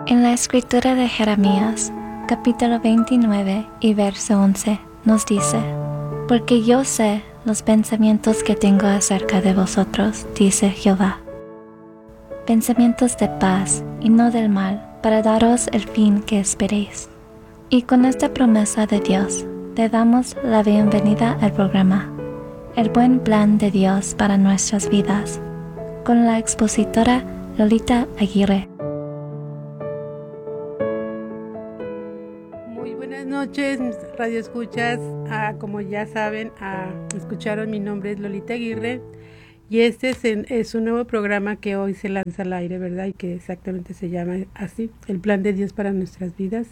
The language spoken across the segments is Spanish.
En la escritura de Jeremías, capítulo 29 y verso 11, nos dice: Porque yo sé los pensamientos que tengo acerca de vosotros, dice Jehová. Pensamientos de paz y no del mal, para daros el fin que esperéis. Y con esta promesa de Dios, te damos la bienvenida al programa El buen plan de Dios para nuestras vidas, con la expositora Lolita Aguirre. Muy buenas noches, radio escuchas. Como ya saben, escucharon, mi nombre es Lolita Aguirre y este es un nuevo programa que hoy se lanza al aire, ¿verdad? Y que exactamente se llama así, El plan de Dios para nuestras vidas.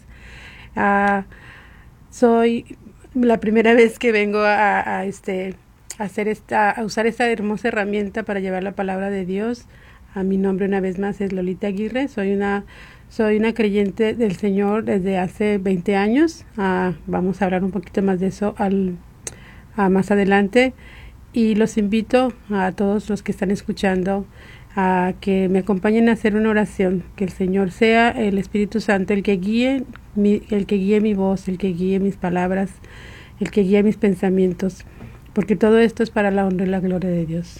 Soy la primera vez que vengo a usar esta hermosa herramienta para llevar la palabra de Dios. Mi nombre una vez más es Lolita Aguirre, soy una creyente del Señor desde hace 20 años. Vamos a hablar un poquito más de eso más adelante. Y los invito a todos los que están escuchando a que me acompañen a hacer una oración, que el Señor sea el Espíritu Santo el que guíe mi voz, el que guíe mis palabras, el que guíe mis pensamientos, porque todo esto es para la honra y la gloria de Dios.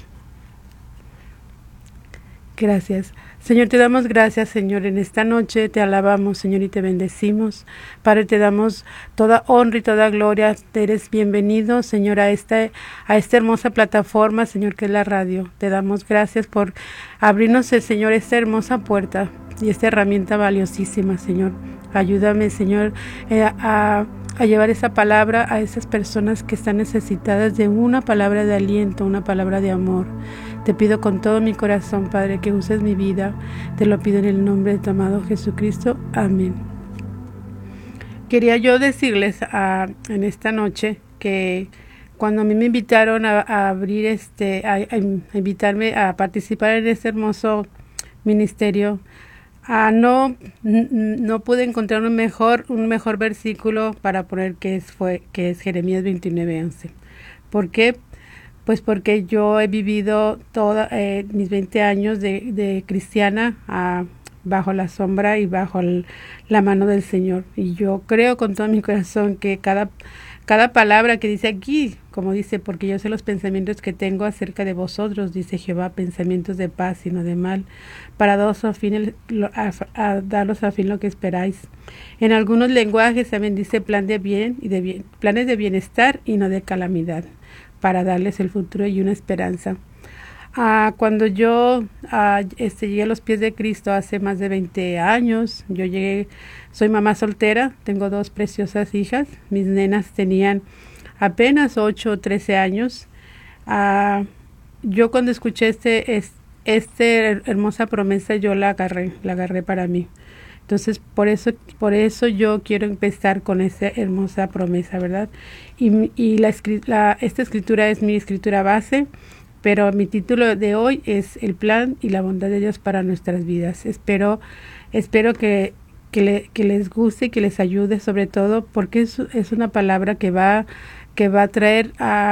Gracias. Señor, te damos gracias, Señor, en esta noche te alabamos, Señor, y te bendecimos. Padre, te damos toda honra y toda gloria. Te eres bienvenido, Señor, a esta hermosa plataforma, Señor, que es la radio. Te damos gracias por abrirnos, Señor, esta hermosa puerta y esta herramienta valiosísima, Señor. Ayúdame, Señor, a llevar esa palabra a esas personas que están necesitadas de una palabra de aliento, una palabra de amor. Te pido con todo mi corazón, Padre, que uses mi vida. Te lo pido en el nombre de tu amado Jesucristo. Amén. Quería yo decirles en esta noche que cuando a mí me invitaron a invitarme a participar en este hermoso ministerio, no pude encontrar un mejor versículo para poner que es Jeremías 29:11. ¿Por qué? Pues porque yo he vivido todos mis 20 años de cristiana bajo la sombra y bajo la mano del Señor. Y yo creo con todo mi corazón que cada palabra que dice aquí, como dice, porque yo sé los pensamientos que tengo acerca de vosotros, dice Jehová, pensamientos de paz y no de mal, para daros a fin lo que esperáis. En algunos lenguajes también dice planes de bienestar y no de calamidad, para darles el futuro y una esperanza. Cuando yo llegué a los pies de Cristo hace más de 20 años, soy mamá soltera, tengo 2 preciosas hijas, mis nenas tenían apenas 8 o 13 años. Yo cuando escuché esta hermosa promesa, yo la agarré para mí. Entonces, por eso yo quiero empezar con esa hermosa promesa, ¿verdad? Y esta escritura es mi escritura base, pero mi título de hoy es El plan y la bondad de Dios para nuestras vidas. Espero que les guste y que les ayude, sobre todo porque es una palabra que va a traer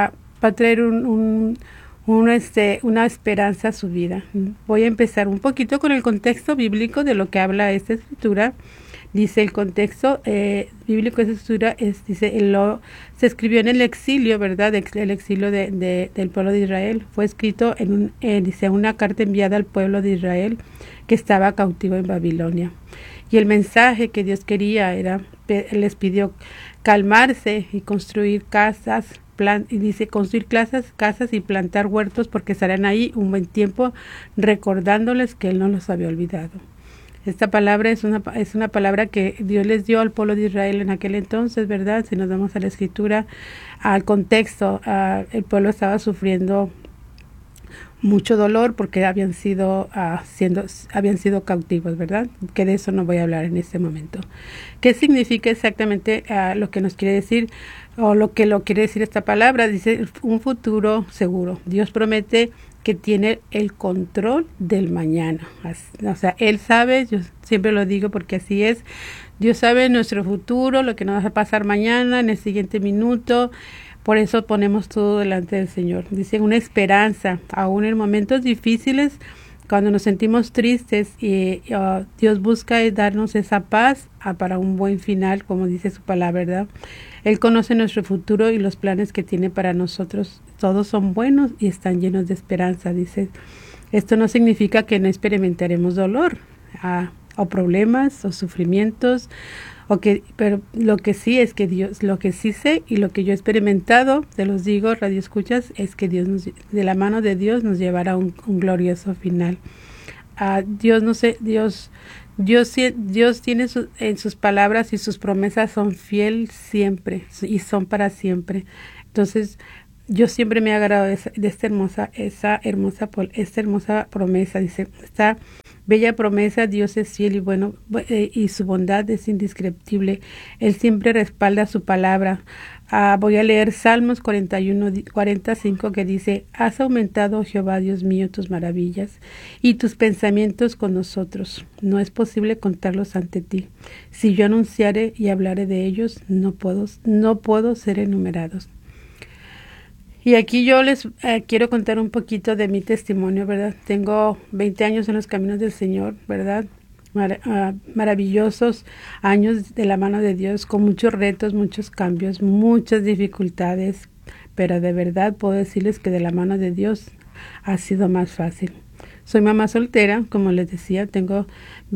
una esperanza a su vida. Voy a empezar un poquito con el contexto bíblico de lo que habla esta escritura. Dice el contexto bíblico de esta escritura, se escribió en el exilio, ¿verdad? El exilio del pueblo de Israel. Fue escrito dice una carta enviada al pueblo de Israel que estaba cautivo en Babilonia. Y el mensaje que Dios quería les pidió calmarse y construir casas, construir casas y plantar huertos, porque estarán ahí un buen tiempo recordándoles que Él no los había olvidado. Esta palabra es una palabra que Dios les dio al pueblo de Israel en aquel entonces, ¿verdad? Si nos vamos a la escritura, al contexto, el pueblo estaba sufriendo mucho dolor porque habían sido cautivos, ¿verdad? Que de eso no voy a hablar en este momento. ¿Qué significa exactamente lo que nos quiere decir o lo quiere decir esta palabra? Dice un futuro seguro. Dios promete que tiene el control del mañana. O sea, Él sabe, yo siempre lo digo porque así es. Dios sabe nuestro futuro, lo que nos va a pasar mañana, en el siguiente minuto. Por eso ponemos todo delante del Señor. Dice una esperanza, aún en momentos difíciles, cuando nos sentimos tristes y Dios busca darnos esa paz para un buen final, como dice su palabra, ¿verdad? Él conoce nuestro futuro y los planes que tiene para nosotros. Todos son buenos y están llenos de esperanza, dice. Esto no significa que no experimentaremos dolor o problemas o sufrimientos, pero lo que sí es que Dios, lo que sí sé y lo que yo he experimentado, te los digo, radio escuchas, es que de la mano de Dios nos llevará a un glorioso final. Dios tiene en sus palabras y sus promesas son fiel siempre y son para siempre. Entonces, yo siempre me he agarrado de esta hermosa promesa. Dice, esta bella promesa, Dios es fiel y bueno, y su bondad es indescriptible. Él siempre respalda su palabra. Voy a leer Salmos 45 que dice, has aumentado, Jehová Dios mío, tus maravillas y tus pensamientos con nosotros. No es posible contarlos ante ti. Si yo anunciare y hablare de ellos, no puedo ser enumerados. Y aquí yo les quiero contar un poquito de mi testimonio, ¿verdad? Tengo 20 años en los caminos del Señor, ¿verdad? Maravillosos años de la mano de Dios, con muchos retos, muchos cambios, muchas dificultades, pero de verdad puedo decirles que de la mano de Dios ha sido más fácil. Soy mamá soltera, como les decía, tengo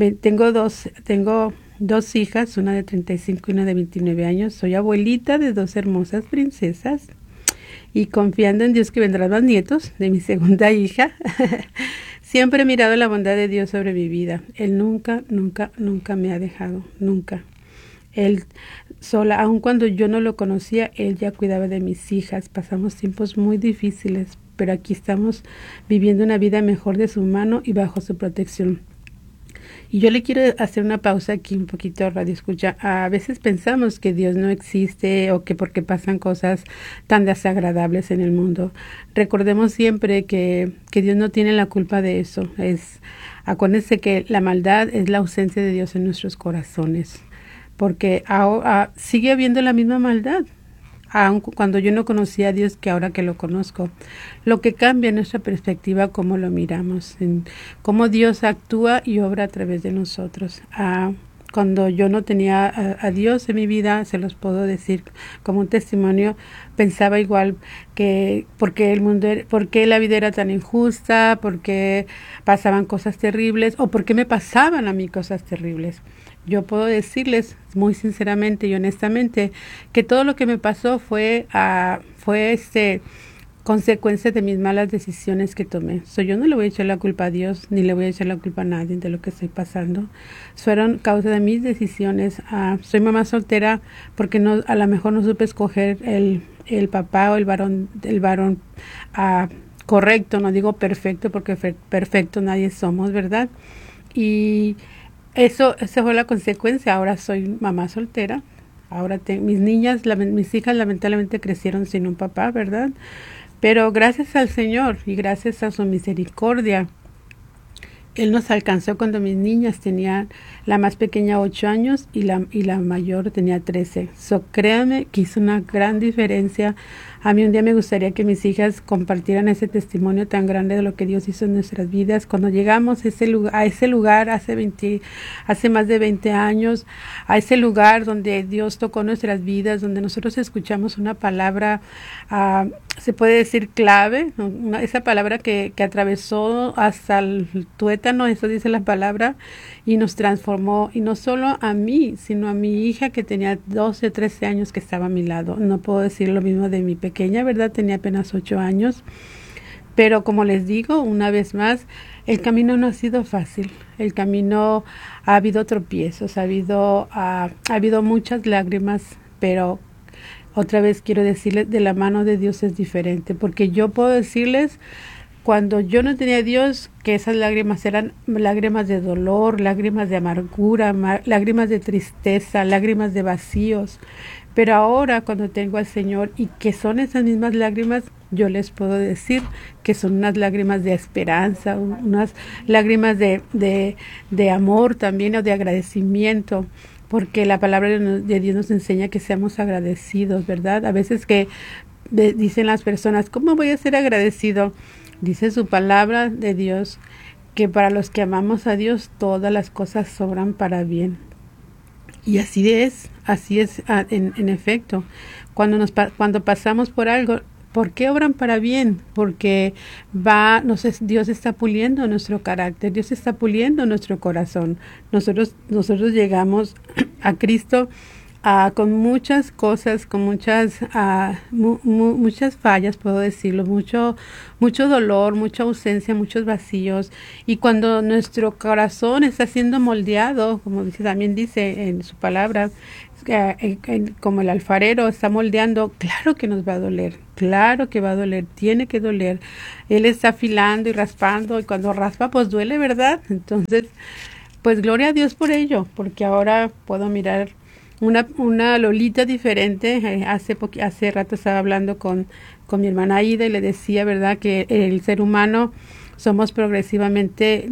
dos hijas, una de 35 y una de 29 años. Soy abuelita de 2 hermosas princesas. Y confiando en Dios que vendrán más nietos de mi segunda hija, siempre he mirado la bondad de Dios sobre mi vida. Él nunca me ha dejado, nunca. Él sola, aun cuando yo no lo conocía, Él ya cuidaba de mis hijas. Pasamos tiempos muy difíciles, pero aquí estamos viviendo una vida mejor de su mano y bajo su protección. Y yo le quiero hacer una pausa aquí un poquito, radio escucha. A veces pensamos que Dios no existe o que porque pasan cosas tan desagradables en el mundo. Recordemos siempre que Dios no tiene la culpa de eso. Acuérdense que la maldad es la ausencia de Dios en nuestros corazones, porque sigue habiendo la misma maldad. Aun cuando yo no conocía a Dios que ahora que lo conozco. Lo que cambia nuestra perspectiva, cómo lo miramos, en cómo Dios actúa y obra a través de nosotros. Cuando yo no tenía a Dios en mi vida, se los puedo decir como un testimonio, pensaba igual que por qué la vida era tan injusta, por qué pasaban cosas terribles o por qué me pasaban a mí cosas terribles. Yo puedo decirles muy sinceramente y honestamente que todo lo que me pasó fue consecuencia de mis malas decisiones que tomé. Yo no le voy a echar la culpa a Dios ni le voy a echar la culpa a nadie de lo que estoy pasando. Fueron causa de mis decisiones. Soy mamá soltera porque a lo mejor no supe escoger el papá o el varón correcto. No digo perfecto porque perfecto nadie somos, ¿verdad? Y esa fue la consecuencia. Ahora soy mamá soltera. Ahora mis hijas lamentablemente crecieron sin un papá, ¿verdad? Pero gracias al Señor y gracias a su misericordia, Él nos alcanzó cuando mis niñas tenían, la más pequeña 8 años y la mayor tenía 13. Créanme que hizo una gran diferencia. A mí un día me gustaría que mis hijas compartieran ese testimonio tan grande de lo que Dios hizo en nuestras vidas. Cuando llegamos a ese lugar hace más de 20 años, a ese lugar donde Dios tocó nuestras vidas, donde nosotros escuchamos una palabra, se puede decir clave, esa palabra que atravesó hasta el tuétano, eso dice la palabra, y nos transformó, y no solo a mí, sino a mi hija que tenía 12 o 13 años que estaba a mi lado. No puedo decir lo mismo de mi pequeña, ¿verdad? Tenía apenas 8 años. Pero como les digo, una vez más, el camino no ha sido fácil. El camino ha habido tropiezos, ha habido muchas lágrimas, pero otra vez quiero decirles, de la mano de Dios es diferente, porque yo puedo decirles, cuando yo no tenía a Dios, que esas lágrimas eran lágrimas de dolor, lágrimas de amargura, lágrimas de tristeza, lágrimas de vacíos. Pero ahora, cuando tengo al Señor y que son esas mismas lágrimas, yo les puedo decir que son unas lágrimas de esperanza, unas lágrimas de amor también, o de agradecimiento, porque la palabra de Dios nos enseña que seamos agradecidos, ¿verdad? A veces que dicen las personas, ¿cómo voy a ser agradecido? Dice su palabra de Dios que para los que amamos a Dios todas las cosas sobran para bien. Y así es en efecto. Cuando pasamos por algo, ¿por qué obran para bien? Porque Dios está puliendo nuestro carácter, Dios está puliendo nuestro corazón. Nosotros llegamos a Cristo con muchas cosas, con muchas fallas, puedo decirlo, mucho dolor, mucha ausencia, muchos vacíos. Y cuando nuestro corazón está siendo moldeado, como también dice en su palabra, como el alfarero está moldeando, claro que nos va a doler, claro que va a doler, tiene que doler. Él está afilando y raspando, y cuando raspa pues duele, ¿verdad? Entonces, pues gloria a Dios por ello, porque ahora puedo mirar una Lolita diferente. Hace rato estaba hablando con mi hermana Aida y le decía, ¿verdad?, que el ser humano somos progresivamente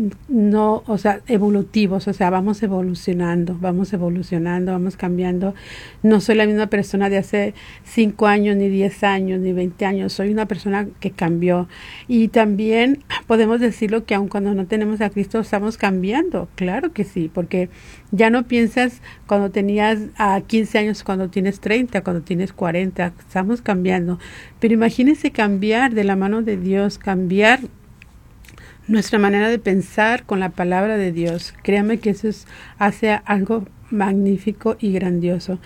evolutivos, vamos evolucionando, vamos cambiando. No soy la misma persona de hace 5 años, ni 10 años, ni 20 años, soy una persona que cambió. Y también podemos decirlo que aun cuando no tenemos a Cristo estamos cambiando, claro que sí, porque ya no piensas cuando tenías 15 años, cuando tienes 30, cuando tienes 40, estamos cambiando. Pero imagínense cambiar de la mano de Dios, cambiar nuestra manera de pensar con la palabra de Dios. Créame que eso hace algo magnífico y grandioso.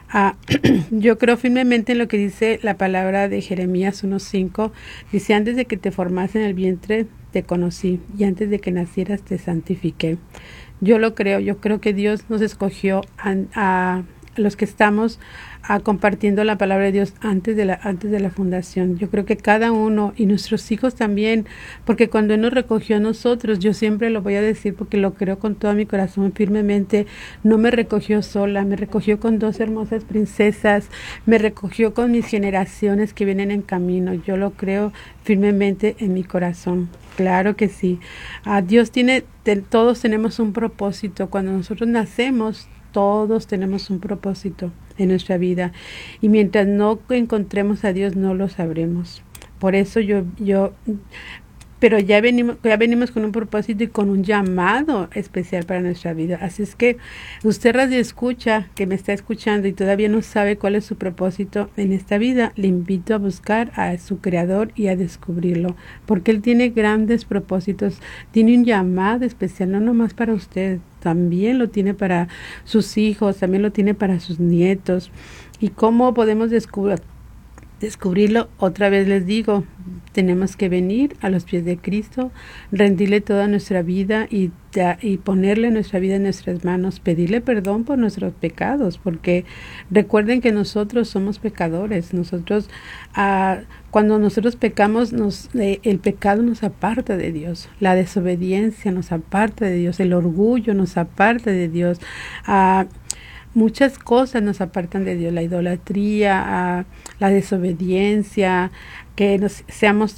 Yo creo firmemente en lo que dice la palabra de Jeremías 1:5. Dice, antes de que te formas en el vientre, te conocí, y antes de que nacieras, te santifiqué. Yo lo creo, yo creo que Dios nos escogió a los que estamos compartiendo la palabra de Dios antes de la fundación. Yo creo que cada uno, y nuestros hijos también, porque cuando Él nos recogió a nosotros, yo siempre lo voy a decir porque lo creo con todo mi corazón firmemente, no me recogió sola, me recogió con 2 hermosas princesas, me recogió con mis generaciones que vienen en camino. Yo lo creo firmemente en mi corazón. Claro que sí. Dios todos tenemos un propósito. Cuando nosotros nacemos, todos tenemos un propósito en nuestra vida, y mientras no encontremos a Dios no lo sabremos. Por eso pero ya venimos con un propósito y con un llamado especial para nuestra vida. Así es que usted, radio escucha, que me está escuchando y todavía no sabe cuál es su propósito en esta vida, le invito a buscar a su Creador y a descubrirlo, porque Él tiene grandes propósitos, tiene un llamado especial, no nomás para usted, también lo tiene para sus hijos, también lo tiene para sus nietos. ¿Y cómo podemos descubrirlo? Otra vez les digo, tenemos que venir a los pies de Cristo, rendirle toda nuestra vida y ponerle nuestra vida en nuestras manos, pedirle perdón por nuestros pecados, porque recuerden que nosotros somos pecadores. Cuando nosotros pecamos, el pecado nos aparta de Dios, la desobediencia nos aparta de Dios, el orgullo nos aparta de Dios, muchas cosas nos apartan de Dios, la idolatría, la desobediencia, que seamos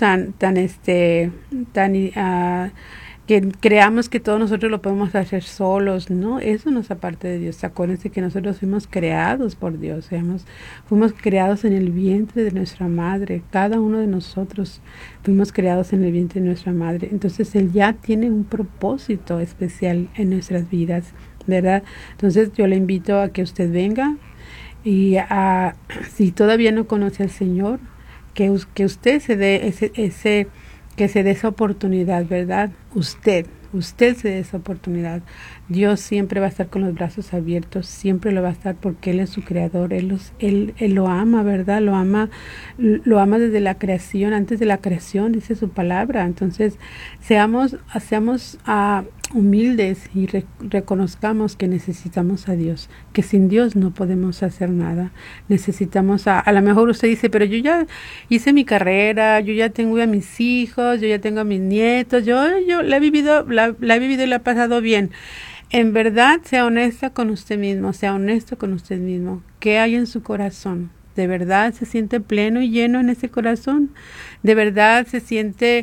que creamos que todos nosotros lo podemos hacer solos. No, eso nos aparta de Dios. Acuérdense que nosotros fuimos creados por Dios, fuimos creados en el vientre de nuestra madre. Cada uno de nosotros fuimos creados en el vientre de nuestra madre. Entonces Él ya tiene un propósito especial en nuestras vidas, ¿verdad? Entonces yo le invito a que usted venga y si todavía no conoce al Señor, que usted se dé que se dé esa oportunidad, ¿verdad? Usted se dé esa oportunidad. Dios siempre va a estar con los brazos abiertos, siempre lo va a estar, porque Él es su creador, Él lo ama, ¿verdad? Lo ama desde la creación, antes de la creación, dice su palabra. Entonces, seamos humildes y reconozcamos que necesitamos a Dios, que sin Dios no podemos hacer nada. Necesitamos a lo mejor usted dice, pero yo ya hice mi carrera, yo ya tengo a mis hijos, yo ya tengo a mis nietos, yo la he vivido y la he pasado bien. En verdad, sea honesta con usted mismo, sea honesto con usted mismo. ¿Qué hay en su corazón? ¿De verdad se siente pleno y lleno en ese corazón? ¿De verdad se siente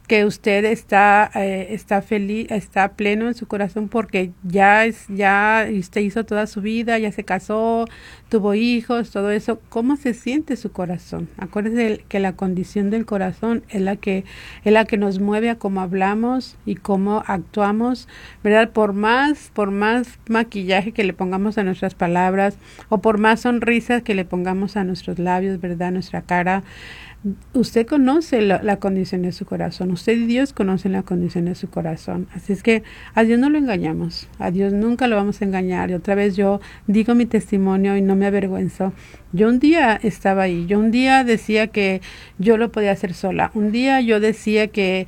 que usted está feliz, está pleno en su corazón porque ya usted hizo toda su vida, ya se casó, tuvo hijos, todo eso. ¿Cómo se siente su corazón? Acuérdese que la condición del corazón es la que nos mueve a cómo hablamos y cómo actuamos, ¿verdad? Por más maquillaje que le pongamos a nuestras palabras o por más sonrisas que le pongamos a nuestros labios, ¿verdad? Nuestra cara. Usted conoce la condición de su corazón. Usted y Dios conocen la condición de su corazón. Así es que a Dios no lo engañamos. A Dios nunca lo vamos a engañar. Y otra vez yo digo mi testimonio y no me avergüenzo. Yo un día estaba ahí. Yo un día decía que yo lo podía hacer sola. Un día yo decía que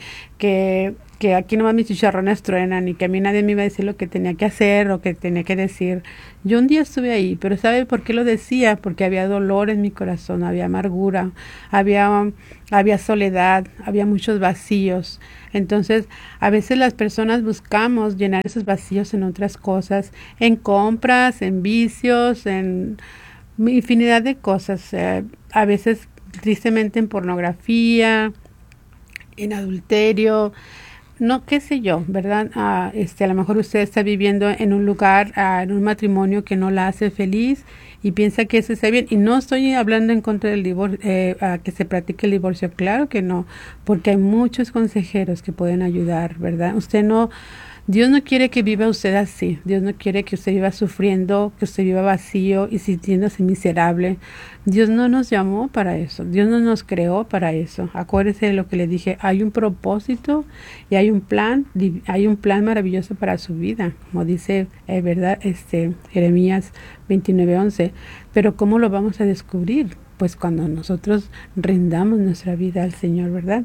aquí nomás mis chicharrones truenan y que a mí nadie me iba a decir lo que tenía que hacer o que tenía que decir. Yo un día estuve ahí, pero ¿sabe por qué lo decía? Porque había dolor en mi corazón, había amargura, había soledad, había muchos vacíos. Entonces, a veces las personas buscamos llenar esos vacíos en otras cosas, en compras, en vicios, en infinidad de cosas. A veces, tristemente, en pornografía, en adulterio, no, qué sé yo, ¿verdad? A lo mejor usted está viviendo en un lugar, en un matrimonio que no la hace feliz y piensa que eso está bien. Y no estoy hablando en contra del divorcio, a que se practique el divorcio, claro que no, porque hay muchos consejeros que pueden ayudar, ¿verdad? Dios no quiere que viva usted así. Dios no quiere que usted viva sufriendo, que usted viva vacío y sintiéndose miserable. Dios no nos llamó para eso. Dios no nos creó para eso. Acuérdese de lo que le dije. Hay un propósito y hay un plan maravilloso para su vida, como dice, ¿verdad? Jeremías 29:11. Pero ¿cómo lo vamos a descubrir? Pues cuando nosotros rindamos nuestra vida al Señor, ¿verdad?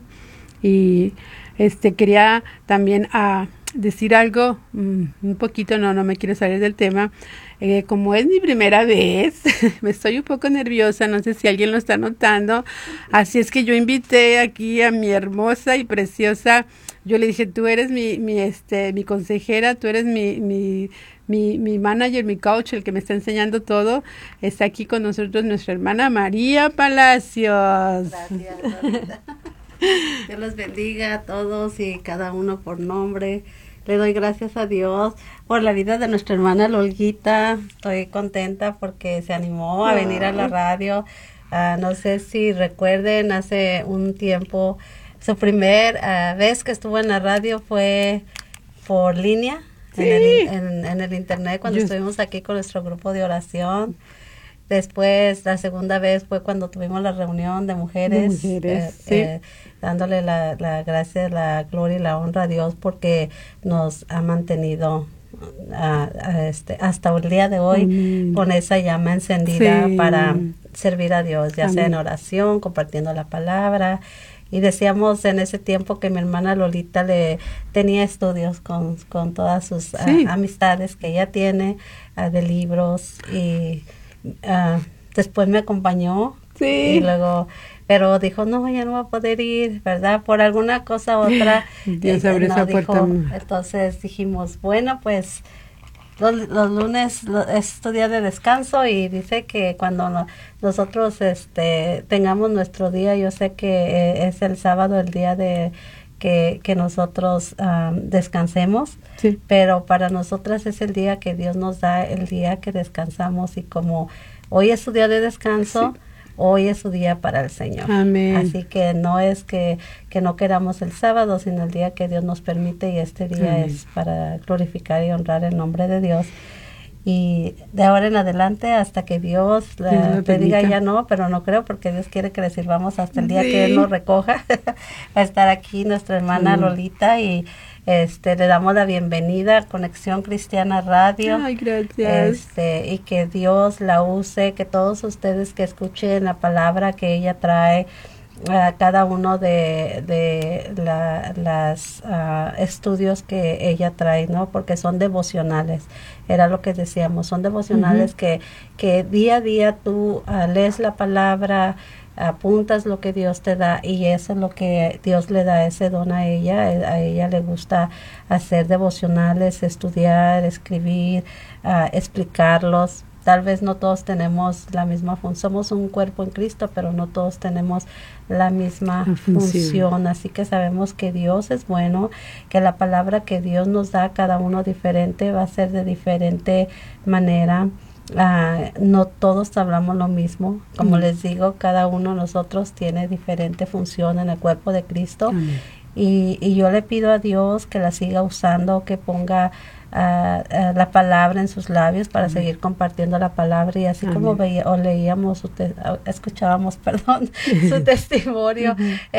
Y quería también decir algo, un poquito, no me quiero salir del tema. Como es mi primera vez, me estoy un poco nerviosa, no sé si alguien lo está notando, así es que yo invité aquí a mi hermosa y preciosa, yo le dije, tú eres mi consejera, tú eres mi manager, mi coach, el que me está enseñando todo. Está aquí con nosotros nuestra hermana María Palacios. Gracias, Lolita. Dios los bendiga a todos y cada uno por nombre. Le doy gracias a Dios por la vida de nuestra hermana Lolguita. Estoy contenta porque se animó a venir a la radio. No sé si recuerden, hace un tiempo, su primer vez que estuvo en la radio fue por línea, sí, en el internet, cuando estuvimos aquí con nuestro grupo de oración. Después, la segunda vez fue cuando tuvimos la reunión de mujeres, sí, dándole la gracia, la gloria y la honra a Dios porque nos ha mantenido hasta el día de hoy con esa llama encendida, sí, para servir a Dios, ya sea en oración, compartiendo la palabra. Y decíamos en ese tiempo que mi hermana Lolita tenía estudios con todas sus amistades que ella tiene, de libros, y después me acompañó, sí, y luego, pero dijo, no, ya no va a poder ir, ¿verdad? Por alguna cosa u otra. Dios abrió esa puerta. Entonces dijimos, bueno, pues los lunes es tu día de descanso, y dice que cuando nosotros tengamos nuestro día, yo sé que es el sábado el día de que nosotros descansemos, sí, pero para nosotras es el día que Dios nos da, el día que descansamos, y como hoy es su día de descanso, sí, hoy es su día para el Señor. Amén. Así que no es que no queramos el sábado, sino el día que Dios nos permite, y este día, amén, es para glorificar y honrar el nombre de Dios. Y de ahora en adelante, hasta que Dios te diga ya no, pero no creo, porque Dios quiere que le sirvamos hasta el día, sí, que Él nos recoja. Va a estar aquí nuestra hermana, sí, Lolita, y le damos la bienvenida a Conexión Cristiana Radio. Ay, gracias. Y que Dios la use, que todos ustedes que escuchen la palabra que ella trae, cada uno de las estudios que ella trae, ¿no? Porque son devocionales, era lo que decíamos, son devocionales, que día a día tú lees la palabra, apuntas lo que Dios te da, y eso es lo que Dios le da, ese don a ella. A ella le gusta hacer devocionales, estudiar, escribir, explicarlos. tal vez no todos tenemos la misma función, somos un cuerpo en Cristo, pero no todos tenemos la misma función, así que sabemos que Dios es bueno, que la palabra que Dios nos da a cada uno diferente va a ser de diferente manera. No todos hablamos lo mismo, como les digo, cada uno de nosotros tiene diferente función en el cuerpo de Cristo. Y yo le pido a Dios que la siga usando, que ponga la palabra en sus labios para seguir compartiendo la palabra, y así como leíamos escuchábamos su testimonio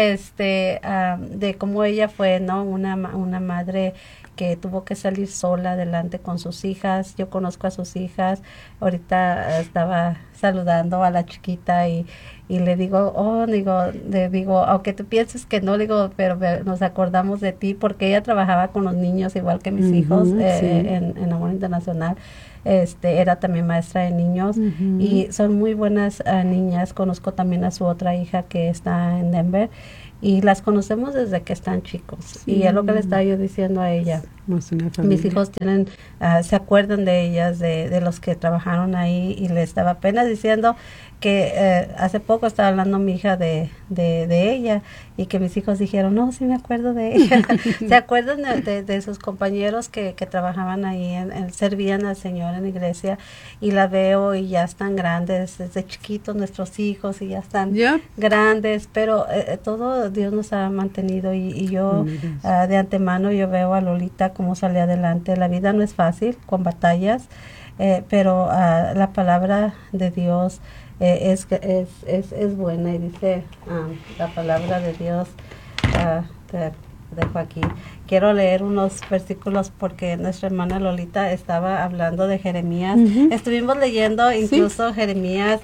de cómo ella fue, ¿no? Una madre que tuvo que salir sola adelante con sus hijas. Yo conozco a sus hijas. Ahorita estaba saludando a la chiquita y le digo, le digo, aunque tú pienses que no, digo, pero nos acordamos de ti, porque ella trabajaba con los niños igual que mis hijos en Amor Internacional. Era también maestra de niños y son muy buenas niñas. Conozco también a su otra hija que está en Denver y las conocemos desde que están chicos. Y es lo que le estaba yo diciendo a ella. Mis hijos tienen, se acuerdan de ellas, de los que trabajaron ahí, y le estaba apenas diciendo que hace poco estaba hablando mi hija de ella, y que mis hijos dijeron, no, sí me acuerdo de ella. Se acuerdan de sus compañeros que trabajaban ahí, servían al Señor en la iglesia, y la veo y ya están grandes, desde chiquitos nuestros hijos, y ya están grandes, pero todo Dios nos ha mantenido, y yo de antemano yo veo a Lolita cómo sale adelante. La vida no es fácil, con batallas, pero la palabra de Dios es buena, y dice la palabra de Dios, te dejo aquí. Quiero leer unos versículos porque nuestra hermana Lolita estaba hablando de Jeremías. Estuvimos leyendo incluso Jeremías,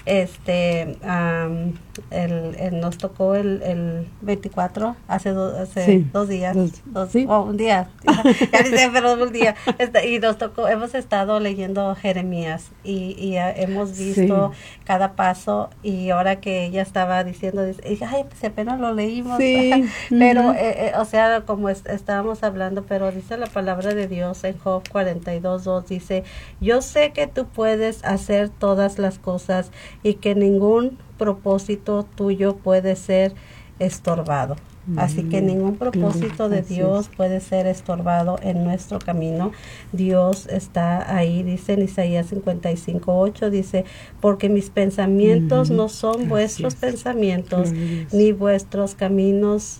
nos tocó el 24, hace 2 días, un día, ya dice, pero un día, y nos tocó, hemos estado leyendo Jeremías, y hemos visto cada paso, y ahora que ella estaba diciendo, dice, ay, pues apenas lo leímos, pero, o sea, como estábamos hablando, pero dice la palabra de Dios en Job 42:2, dice, yo sé que tú puedes hacer todas las cosas, y que ningún propósito tuyo puede ser estorbado. Así que ningún propósito de Dios puede ser estorbado en nuestro camino. Dios está ahí, dice en Isaías 55:8, dice, porque mis pensamientos no son vuestros pensamientos, ni vuestros caminos,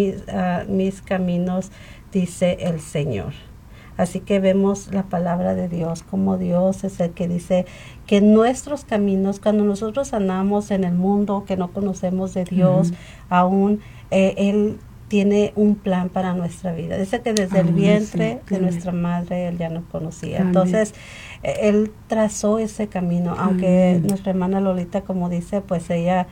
mis caminos, dice el Señor. Así que vemos la palabra de Dios, como Dios es el que dice que nuestros caminos, cuando nosotros andamos en el mundo, que no conocemos de Dios, aún Él tiene un plan para nuestra vida. Dice que desde el vientre de nuestra madre Él ya nos conocía. Entonces, Él trazó ese camino, aunque nuestra hermana Lolita, como dice, pues ella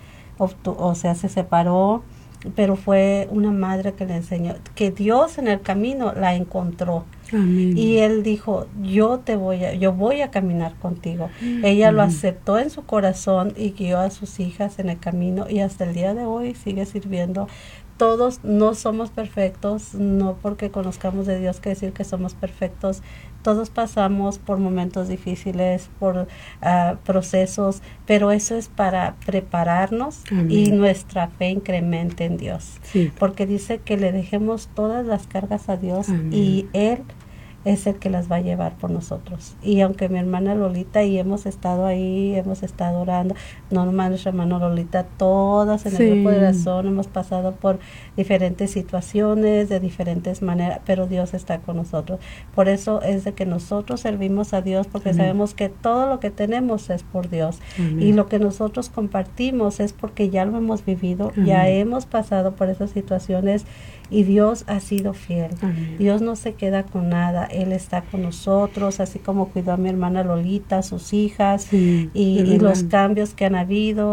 se separó, pero fue una madre que le enseñó, que Dios en el camino la encontró. Y Él dijo, yo voy a caminar contigo. Ella lo aceptó en su corazón y guió a sus hijas en el camino, y hasta el día de hoy sigue sirviendo. Todos no somos perfectos, no porque conozcamos de Dios quiere decir que somos perfectos. Todos pasamos por momentos difíciles, por procesos, pero eso es para prepararnos y nuestra fe incremente en Dios. Porque dice que le dejemos todas las cargas a Dios y Él es el que las va a llevar por nosotros. Y aunque mi hermana Lolita y hemos estado ahí, hemos estado orando, no nomás nuestra hermana Lolita, todas en el grupo de oración hemos pasado por diferentes situaciones, de diferentes maneras, pero Dios está con nosotros. Por eso es de que nosotros servimos a Dios, porque sabemos que todo lo que tenemos es por Dios. Y lo que nosotros compartimos es porque ya lo hemos vivido, ya hemos pasado por esas situaciones, y Dios ha sido fiel. Dios no se queda con nada. Él está con nosotros, así como cuidó a mi hermana Lolita, a sus hijas, y los cambios que han habido.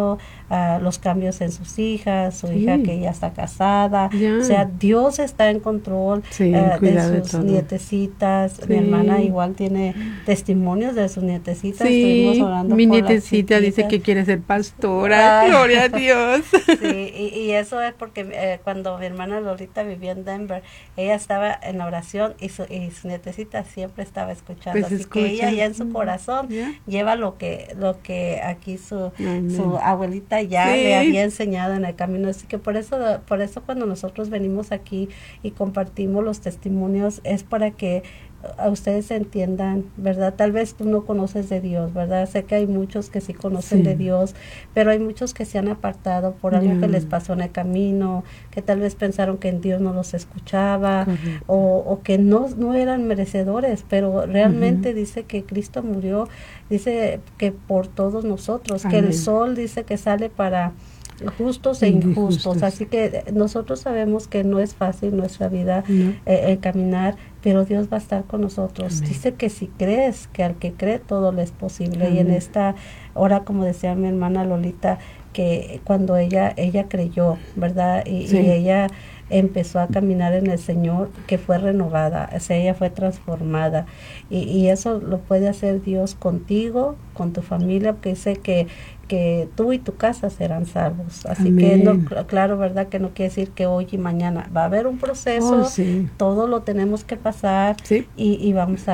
los cambios en sus hijas, su Sí. hija que ya está casada. Ya. O sea, Dios está en control Sí, de cuidado de sus todo. nietecitas. Sí. Mi hermana igual tiene testimonios de sus nietecitas. Estuvimos Sí, orando mi por las nietecita dice chiquitas. que quiere ser pastora. Ay. Gloria a Dios. Sí, y eso es porque cuando mi hermana Lolita vivía en Denver, ella estaba en la oración y su nietecita siempre estaba escuchando. Pues así que ella ya en su corazón Ya. lleva lo que aquí su Amén. abuelita ya Sí. le había enseñado en el camino. Así que por eso cuando nosotros venimos aquí y compartimos los testimonios es para que a ustedes entiendan, ¿verdad? Tal vez tú no conoces de Dios, ¿verdad? Sé que hay muchos que sí conocen Sí. de Dios, pero hay muchos que se han apartado por algo Ya. que les pasó en el camino, que tal vez pensaron que Dios no los escuchaba, Correcto. o que no eran merecedores, pero realmente dice que Cristo murió, dice que por todos nosotros, que el Amén. sol dice que sale para justos e Injustos. injustos, así que nosotros sabemos que no es fácil nuestra vida No. caminar, pero Dios va a estar con nosotros. Amén. Dice que si crees, que al que cree todo le es posible. Y en Amén. esta hora, como decía mi hermana Lolita, que cuando ella creyó, ¿verdad? Y Sí. ella empezó a caminar en el Señor, que fue renovada, o sea, ella fue transformada. Y eso lo puede hacer Dios contigo, con tu familia, porque dice que tú y tu casa serán salvos. Así que, Amén. claro, ¿verdad? Que no quiere decir que hoy y mañana va a haber un proceso, Oh, sí. todo lo tenemos que pasar Sí. y vamos a